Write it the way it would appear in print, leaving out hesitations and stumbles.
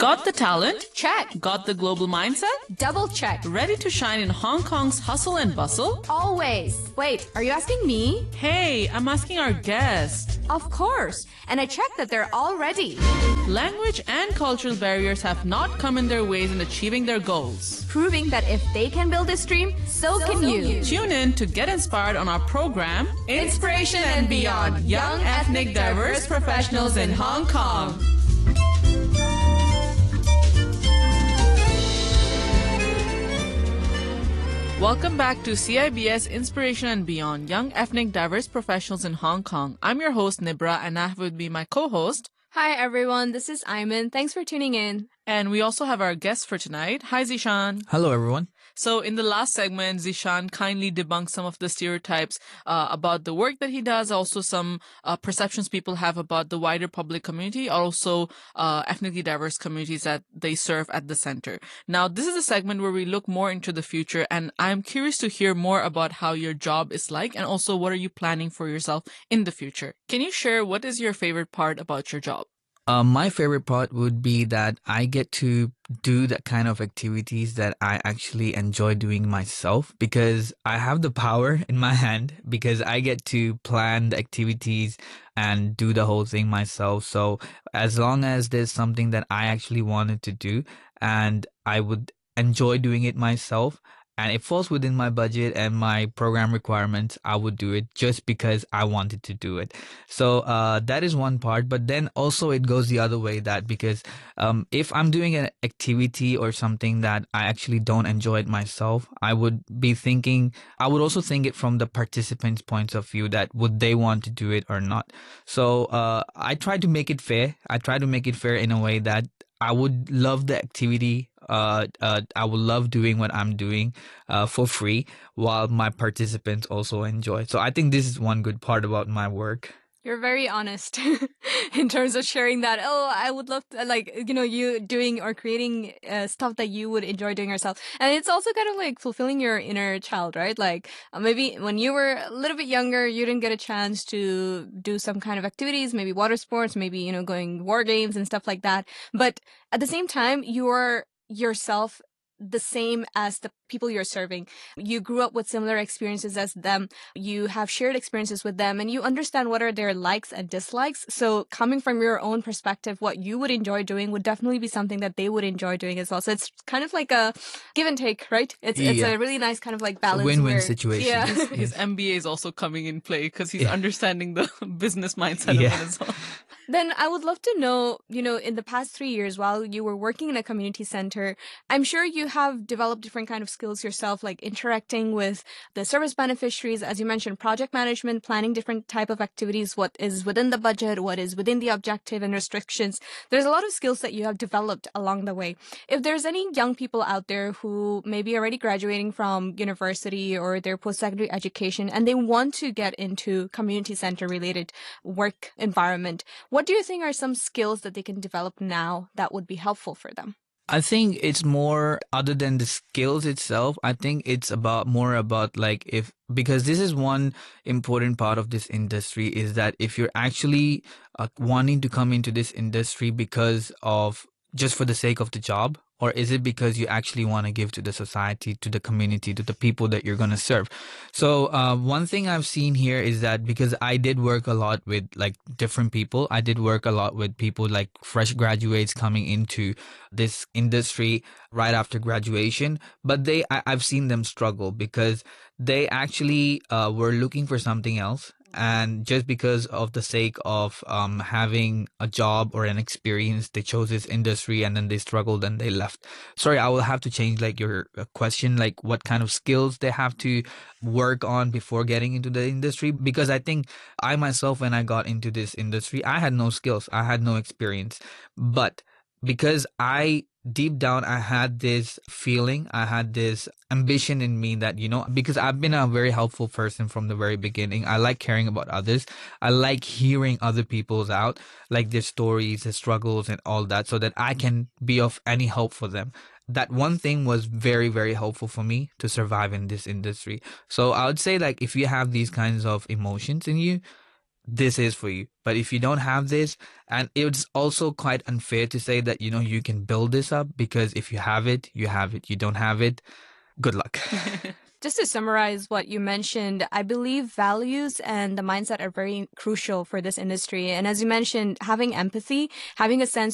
Got the talent? Check. Got the global mindset? Double check. Ready to shine in Hong Kong's hustle and bustle? Always. Wait, are you asking me? Hey, I'm asking our guest. Of course. And I checked that they're all ready. Language and cultural barriers have not come in their ways in achieving their goals. Proving that if they can build this dream, so can you. Tune in to get inspired on our program, Inspiration and Beyond, Young Ethnic Diverse Professionals in Hong Kong. Welcome back to CIBS Inspiration and Beyond, Young Ethnic Diverse Professionals in Hong Kong. I'm your host, Nibra, and I have with me my co-host. Hi, everyone. This is Ayman. Thanks for tuning in. And we also have our guest for tonight. Hi, Zishan. Hello, everyone. So in the last segment, Zishan kindly debunked some of the stereotypes about the work that he does, also some perceptions people have about the wider public community, also ethnically diverse communities that they serve at the center. Now, this is a segment where we look more into the future, and I'm curious to hear more about how your job is like, and also what are you planning for yourself in the future. Can you share what is your favorite part about your job? My favorite part would be that I get to do that kind of activities that I actually enjoy doing myself, because I have the power in my hand, because I get to plan the activities and do the whole thing myself. So as long as there's something that I actually wanted to do and I would enjoy doing it myself, and it falls within my budget and my program requirements, I would do it just because I wanted to do it. So that is one part. But then also it goes the other way, that because if I'm doing an activity or something that I actually don't enjoy it myself, I would also think it from the participants' points of view, that would they want to do it or not. So I try to make it fair. I try to make it fair in a way that I would love the activity. I would love doing what I'm doing for free, while my participants also enjoy. So I think this is one good part about my work. You're very honest in terms of sharing that. Oh, I would love to, you doing or creating stuff that you would enjoy doing yourself. And it's also kind of like fulfilling your inner child, right? Like maybe when you were a little bit younger, you didn't get a chance to do some kind of activities, maybe water sports, maybe, going war games and stuff like that. But at the same time, you're yourself the same as the people you're serving. You grew up with similar experiences as them. You have shared experiences with them, and you understand what are their likes and dislikes. So coming from your own perspective, what you would enjoy doing would definitely be something that they would enjoy doing as well. So it's kind of like a give and take, right? It's a really nice kind of like balance. Win-win situation. Yeah. His MBA is also coming in play because he's understanding the business mindset of it as well. Then I would love to know, in the past 3 years while you were working in a community center, I'm sure you have developed different kind of skills yourself, like interacting with the service beneficiaries, as you mentioned, project management, planning different type of activities, what is within the budget, what is within the objective and restrictions. There's a lot of skills that you have developed along the way. If there's any young people out there who may be already graduating from university or their post-secondary education and they want to get into community center related work environment, what do you think are some skills that they can develop now that would be helpful for them? I think it's more, other than the skills itself, I think it's more about because this is one important part of this industry, is that if you're actually wanting to come into this industry because of just for the sake of the job, or is it because you actually want to give to the society, to the community, to the people that you're going to serve? So one thing I've seen here is that because I did work a lot with different people, I did work a lot with people like fresh graduates coming into this industry right after graduation, but I've seen them struggle because they actually were looking for something else. And just because of the sake of having a job or an experience, they chose this industry and then they struggled and they left. Sorry, I will have to change your question, what kind of skills they have to work on before getting into the industry. Because I think I myself, when I got into this industry, I had no skills, I had no experience. But because deep down, I had this feeling, I had this ambition in me that, because I've been a very helpful person from the very beginning. I like caring about others. I like hearing other people's out, their stories, their struggles and all that, so that I can be of any help for them. That one thing was very, very helpful for me to survive in this industry. So I would say if you have these kinds of emotions in you, this is for you. But if you don't have this, and it's also quite unfair to say that, you can build this up, because if you have it, you have it. You don't have it, good luck. Just to summarize what you mentioned, I believe values and the mindset are very crucial for this industry. And as you mentioned, having empathy, having a sense